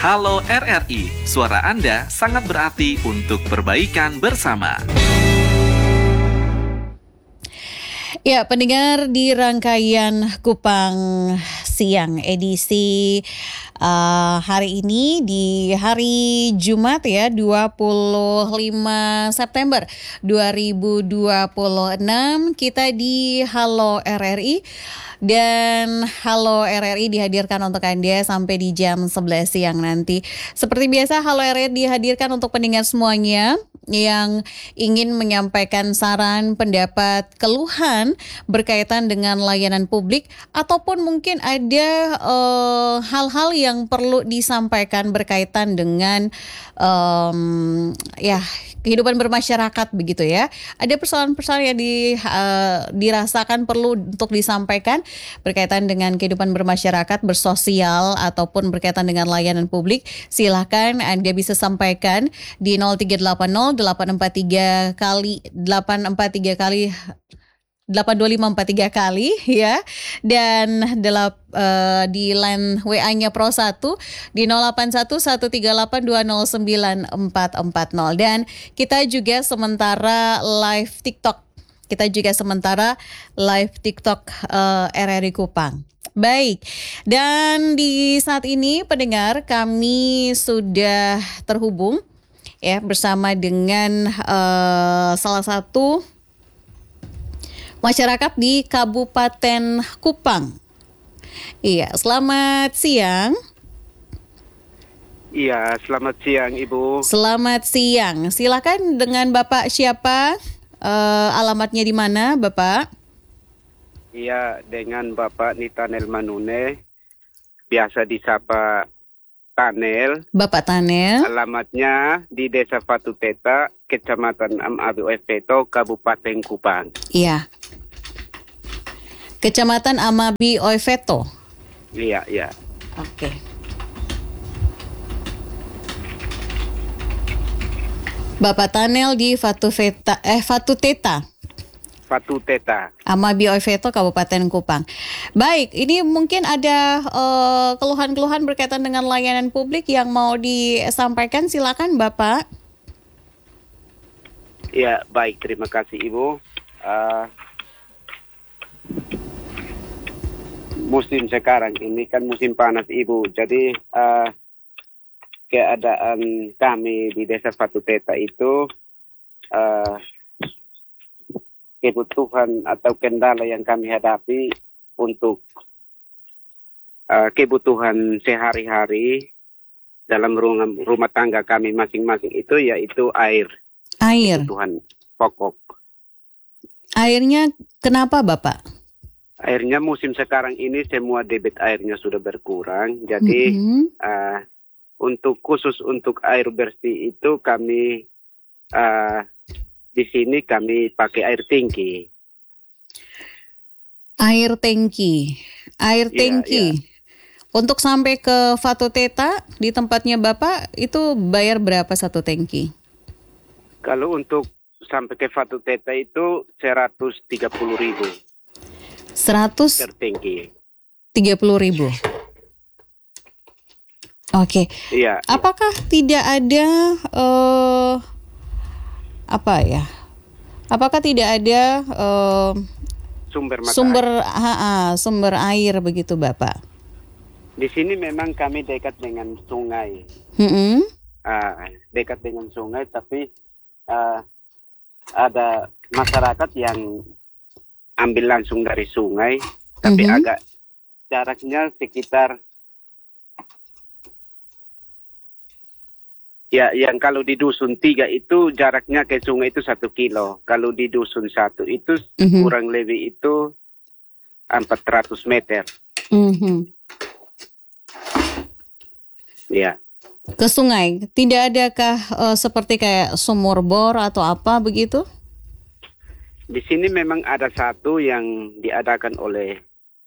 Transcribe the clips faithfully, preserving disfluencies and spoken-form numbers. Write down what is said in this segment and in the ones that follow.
Halo R R I, suara Anda sangat berarti untuk perbaikan bersama. Ya, pendengar, di rangkaian Kupang Siang edisi uh, hari ini di hari Jumat ya, dua puluh lima September dua ribu dua puluh enam, kita di Halo R R I. Dan Halo R R I dihadirkan untuk Anda sampai di jam sebelas siang nanti. Seperti biasa, Halo R R I dihadirkan untuk pendengar semuanya yang ingin menyampaikan saran, pendapat, keluhan berkaitan dengan layanan publik, ataupun mungkin ada uh, hal-hal yang perlu disampaikan berkaitan dengan um, ya kehidupan bermasyarakat begitu ya. Ada persoalan-persoalan yang di, uh, dirasakan perlu untuk disampaikan berkaitan dengan kehidupan bermasyarakat, bersosial, ataupun berkaitan dengan layanan publik. Silahkan Anda bisa sampaikan di nol tiga delapan nol delapan empat tiga kali delapan empat tiga kali delapan dua lima empat tiga kali ya, dan delap, uh, di line W A-nya Pro satu di nol delapan satu satu tiga delapan dua nol sembilan empat empat nol, dan kita juga sementara live TikTok kita juga sementara live TikTok uh, R R I Kupang. Baik, dan di saat ini pendengar, kami sudah terhubung ya bersama dengan uh, salah satu masyarakat di Kabupaten Kupang. Iya, selamat siang. Iya, selamat siang Ibu. Selamat siang. Silakan, dengan Bapak siapa? Uh, alamatnya di mana, Bapak? Iya, dengan Bapak Nitanel Manune, biasa disapa Tanel. Bapak Tanel. Alamatnya di Desa Fatuteta, Kecamatan Amabi Oefeto, Kabupaten Kupang. Iya. Kecamatan Amabi Oefeto. Iya, iya. Oke. Bapak Tanel di Fatuteta, eh Fatuteta. Fatuteta. Amabi Oefeto, Kabupaten Kupang. Baik, ini mungkin ada uh, keluhan-keluhan berkaitan dengan layanan publik yang mau disampaikan. Silakan, Bapak. Iya, baik. Terima kasih, Ibu. Uh, musim sekarang ini kan musim panas, Ibu. Jadi uh, keadaan kami di Desa Fatuteta itu uh, kebutuhan atau kendala yang kami hadapi untuk uh, kebutuhan sehari-hari dalam rumah, rumah tangga kami masing-masing itu yaitu air. Air. Kebutuhan pokok. Airnya kenapa, Bapak? Airnya musim sekarang ini semua debit airnya sudah berkurang. Jadi mm-hmm. uh, untuk khusus untuk air bersih itu kami uh, di sini kami pakai air tangki. Air tangki, air tangki. Ya, ya. Untuk sampai ke Fatuteta di tempatnya Bapak itu bayar berapa satu tangki? Kalau untuk sampai ke Fatuteta itu seratus tiga puluh ribu. Seratus tiga puluh ribu. Oke. Iya. Apakah ya. tidak ada uh, apa ya? Apakah tidak ada uh, sumber mata sumber air. Ha, ha, sumber air begitu, Bapak? Di sini memang kami dekat dengan sungai. Mm-hmm. Uh, dekat dengan sungai, tapi uh, ada masyarakat yang ambil langsung dari sungai, tapi mm-hmm. agak jaraknya sekitar ya, yang kalau di dusun tiga itu jaraknya ke sungai itu satu kilo. Kalau di dusun satu itu mm-hmm. kurang lebih itu empat ratus meter. Mm-hmm. Ya. Ke sungai, tidak adakah uh, seperti kayak sumur bor atau apa begitu? Di sini memang ada satu yang diadakan oleh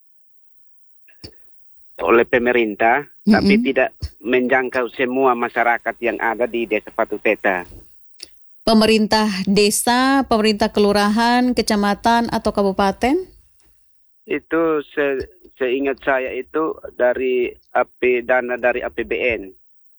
oleh pemerintah, mm-hmm. tapi tidak menjangkau semua masyarakat yang ada di Desa Fatuteta. Pemerintah desa, pemerintah kelurahan, kecamatan atau kabupaten? Itu se, seingat saya itu dari A P dana dari A P B N.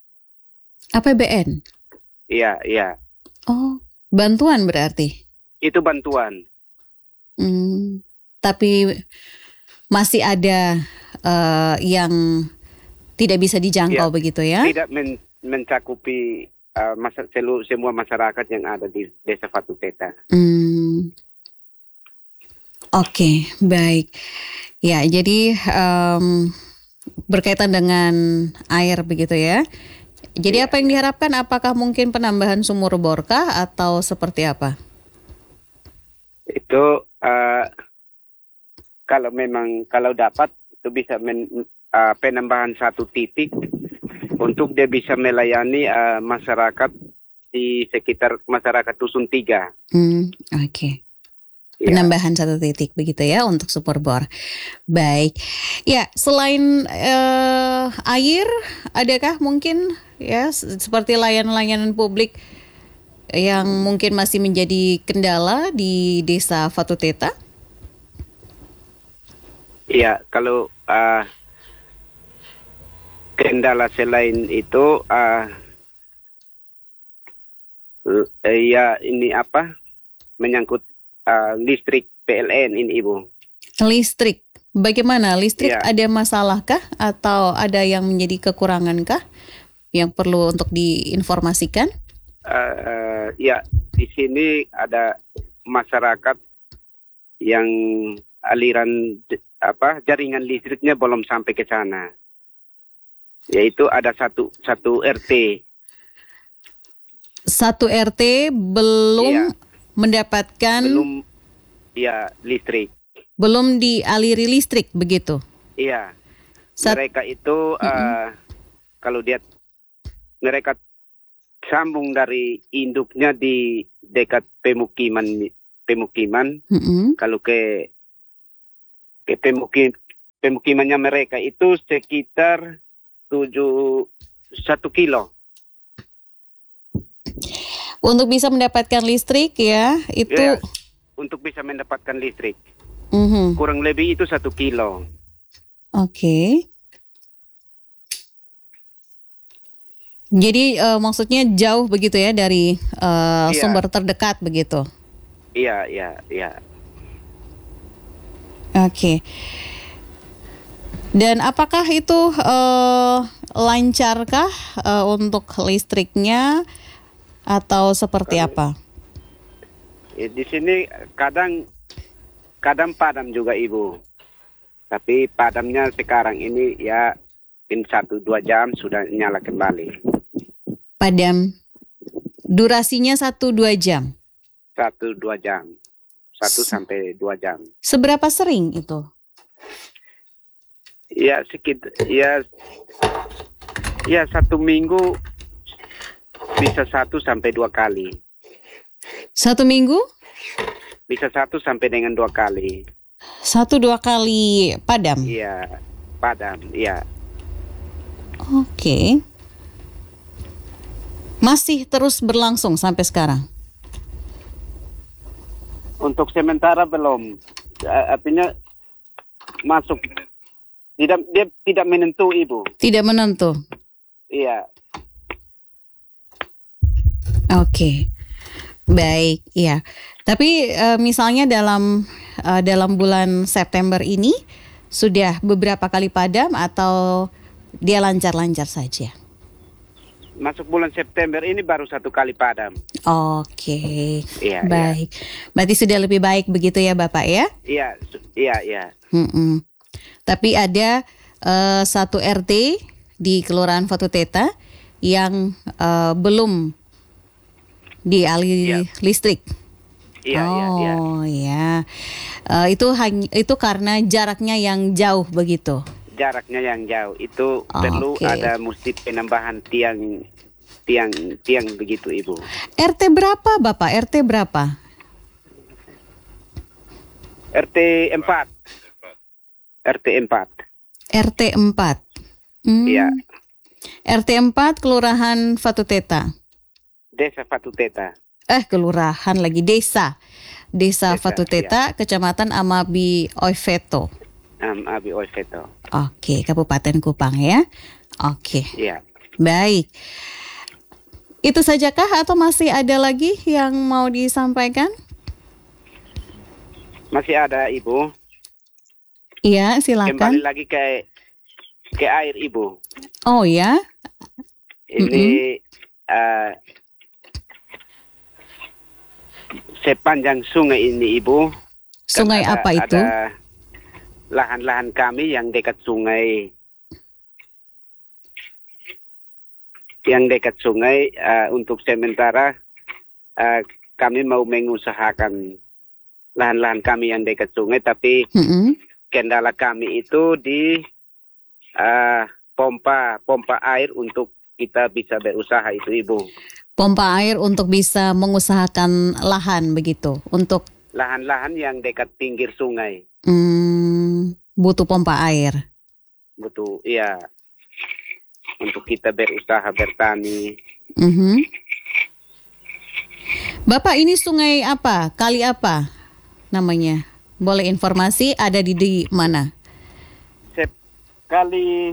A P B N? Iya, iya. Oh, bantuan berarti? Itu bantuan. Hmm, tapi masih ada uh, yang tidak bisa dijangkau Ya, begitu ya? Tidak men mencakupi uh, masa selu semua masyarakat yang ada di Desa Fatu Teta. Hmm. Oke, okay, baik. Ya, jadi um, berkaitan dengan air begitu ya. Jadi ya, apa yang diharapkan? Apakah mungkin penambahan sumur bor kah atau seperti apa? Itu uh, kalau memang kalau dapat itu bisa men, uh, penambahan satu titik untuk dia bisa melayani uh, masyarakat di sekitar masyarakat Dusun Tiga. Hmm, Oke. Okay. Penambahan ya. Satu titik begitu ya untuk sumur bor. Baik. Ya, selain uh, air, adakah mungkin ya seperti layanan-layanan publik yang mungkin masih menjadi kendala di Desa Fatu Teta? Iya, kalau uh, kendala selain itu, uh, ya ini apa menyangkut uh, listrik P L N ini Ibu. Listrik, bagaimana listrik? Ya. Ada masalahkah atau ada yang menjadi kekurangankah yang perlu untuk diinformasikan? Uh, uh, ya, di sini ada masyarakat yang aliran apa jaringan listriknya belum sampai ke sana. Yaitu ada satu satu R T. Satu R T belum ya. mendapatkan belum ya listrik. Belum dialiri listrik begitu. Iya. Sat- mereka itu uh, mm-hmm. kalau dia mereka sambung dari induknya di dekat pemukiman pemukiman mm-hmm. kalau ke ke pemukim pemukimannya mereka itu sekitar tujuh satu kilo. Untuk bisa mendapatkan listrik ya itu ya, untuk bisa mendapatkan listrik mm-hmm. kurang lebih itu satu kilo. Oke. Okay. Jadi uh, maksudnya jauh begitu ya dari uh, iya. sumber terdekat begitu? Iya, iya, iya. Oke. Okay. Dan apakah itu uh, lancarkah uh, untuk listriknya atau seperti Kalau, apa? Ya, di sini kadang kadang padam juga Ibu. Tapi padamnya sekarang ini ya in satu dua jam sudah nyala kembali. Padam. Durasinya satu dua jam. Satu dua jam. Satu sampai dua jam. Seberapa sering itu? Ya sekitar ya ya satu minggu bisa satu sampai dua kali. Satu minggu? Bisa satu sampai dengan dua kali. Satu dua kali padam? Iya, padam, iya. Oke. Okay. Masih terus berlangsung sampai sekarang? Untuk sementara belum. Artinya masuk. Tidak, dia tidak menentu Ibu. Tidak menentu? Iya. Oke. Okay. Baik, iya. Tapi uh, misalnya dalam uh, dalam bulan September ini sudah beberapa kali padam atau dia lancar-lancar saja? Masuk bulan September ini baru satu kali padam. Oke, iya, baik. Iya. Berarti sudah lebih baik begitu ya Bapak ya? Iya, iya, iya. Mm-mm. Tapi ada uh, satu R T di Kelurahan Fatu Teta yang uh, belum dialiri iya. listrik. Iya, oh, iya, iya. ya. Uh, itu hanya itu karena jaraknya yang jauh begitu. Jaraknya yang jauh itu oh, perlu okay. ada mesti penambahan tiang tiang tiang begitu Ibu. R T berapa Bapak? R T berapa? R T empat. R T empat. R T empat. Hmm. Iya. R T empat Kelurahan Fatu Teta. Desa Fatu Teta. Eh, kelurahan lagi desa. Desa, desa Fatu Teta, iya. Kecamatan Amabi Oiveto. Amabi Oiveto. Oke, Kabupaten Kupang ya. Oke. Iya. Baik. Itu sajakah atau masih ada lagi yang mau disampaikan? Masih ada, Ibu. Iya, silakan. Kembali lagi ke ke air, Ibu. Oh ya. Ini mm-hmm. uh, sepanjang sungai ini, Ibu. Sungai kan ada, apa itu? Ada lahan-lahan kami yang dekat sungai. Yang dekat sungai, uh, untuk sementara uh, kami mau mengusahakan lahan-lahan kami yang dekat sungai, tapi mm-hmm. kendala kami itu di uh, pompa pompa air untuk kita bisa berusaha itu, Ibu. Pompa air untuk bisa mengusahakan lahan begitu, untuk lahan-lahan yang dekat pinggir sungai. Hmm, butuh pompa air. Butuh, iya. Untuk kita berusaha bertani. Mm-hmm. Bapak, ini sungai apa? Kali apa namanya? Boleh informasi ada di, di mana? Sep, kali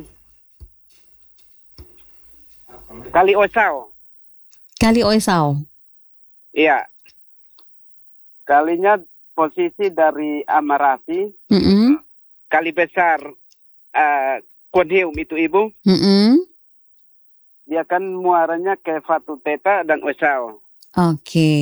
Kali Osau. Kali Osau. Iya. Kalinya posisi dari Amarasi. Mm-hmm. Kali besar uh, Konheum itu, Ibu. Mm-hmm. Dia kan muaranya ke Fatu Teta dan Osau. Oke. Okay.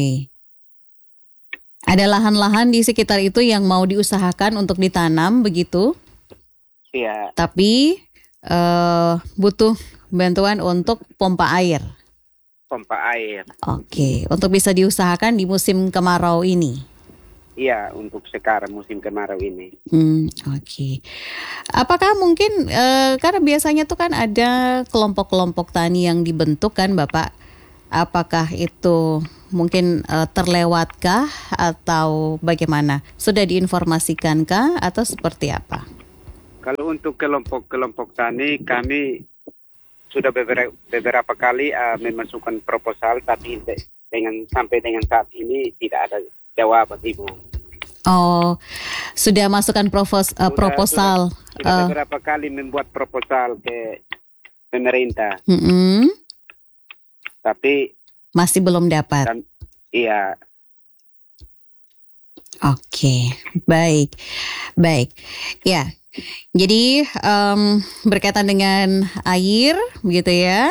Ada lahan-lahan di sekitar itu yang mau diusahakan untuk ditanam begitu? Iya. Tapi uh, butuh bantuan untuk pompa air. Pompa air. Oke, okay. Untuk bisa diusahakan di musim kemarau ini. Iya, untuk sekarang musim kemarau ini. Hmm, oke. Okay. Apakah mungkin uh, karena biasanya tuh kan ada kelompok-kelompok tani yang dibentuk kan, Bapak? Apakah itu mungkin uh, terlewatkah atau bagaimana? Sudah diinformasikankah atau seperti apa? Kalau untuk kelompok-kelompok tani, kami sudah beberapa, beberapa kali uh, memasukkan proposal, tapi dengan sampai dengan saat ini tidak ada jawaban, Ibu. Oh, sudah masukkan propos, uh, sudah, proposal. Sudah, sudah uh, beberapa kali membuat proposal ke pemerintah. Mm-hmm. Tapi masih belum dapat. Dan, iya. Oke, baik, baik. Ya, jadi um, berkaitan dengan air, begitu ya.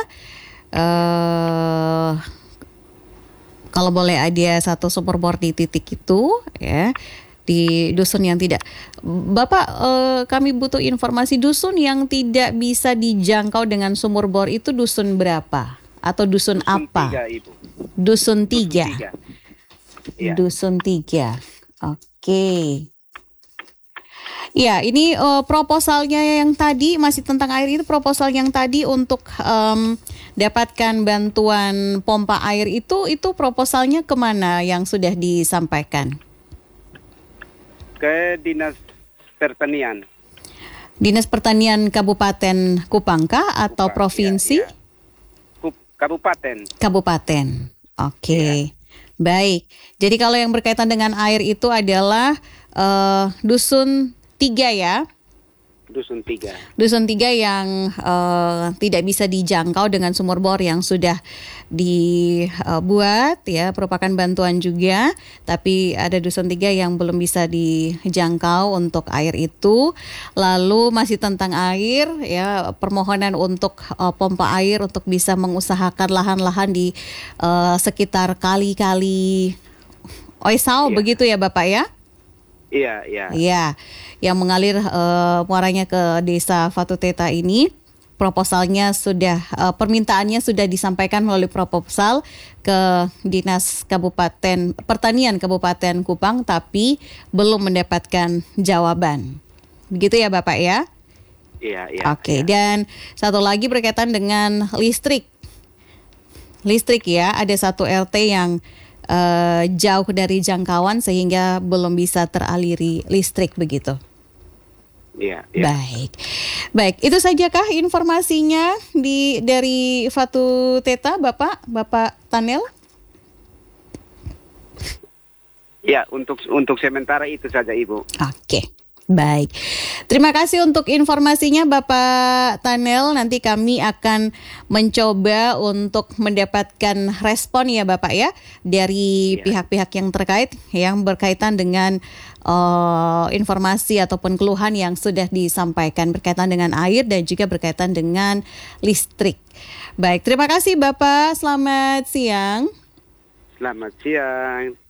Uh, kalau boleh ada satu sumur bor di titik itu, ya, di dusun yang tidak. Bapak, uh, kami butuh informasi dusun yang tidak bisa dijangkau dengan sumur bor itu dusun berapa? Atau dusun, dusun apa? Tiga, Ibu. Dusun tiga. Dusun tiga. Ya. Dusun tiga. Oke. Okay. Ya, ini uh, proposalnya yang tadi masih tentang air itu, proposal yang tadi untuk um, dapatkan bantuan pompa air itu, itu proposalnya kemana yang sudah disampaikan? Ke Dinas Pertanian. Dinas Pertanian Kabupaten Kupangkah atau Kupang, provinsi? Ya, ya. Kabupaten. Kabupaten. Oke. Okay. Ya. Baik. Jadi kalau yang berkaitan dengan air itu adalah uh, dusun tiga ya? Dusun tiga. Dusun tiga yang uh, tidak bisa dijangkau dengan sumur bor yang sudah dibuat uh, ya, merupakan bantuan juga. Tapi ada dusun tiga yang belum bisa dijangkau untuk air itu. Lalu masih tentang air ya, permohonan untuk uh, pompa air untuk bisa mengusahakan lahan-lahan di uh, sekitar kali-kali Oisau, iya. Begitu ya Bapak ya? Iya, iya. Iya, yang mengalir uh, muaranya ke desa Fatu Teta ini, proposalnya sudah, uh, permintaannya sudah disampaikan melalui proposal ke Dinas Kabupaten Pertanian Kabupaten Kupang, tapi belum mendapatkan jawaban. Begitu ya Bapak ya? Iya, iya. Oke, iya. Dan satu lagi berkaitan dengan listrik. Listrik ya, ada satu R T yang Uh, jauh dari jangkauan sehingga belum bisa teraliri listrik begitu. Iya, iya. Baik, baik. Itu sajakah informasinya di dari Fatu Teta, Bapak, Bapak Tanel? Ya, untuk untuk sementara itu saja, Ibu. Oke, Baik, terima kasih untuk informasinya Bapak Tanel. Nanti kami akan mencoba untuk mendapatkan respon ya Bapak ya dari Ya. pihak-pihak yang terkait yang berkaitan dengan uh, informasi ataupun keluhan yang sudah disampaikan berkaitan dengan air dan juga berkaitan dengan listrik. Baik, terima kasih Bapak. Selamat siang. Selamat siang.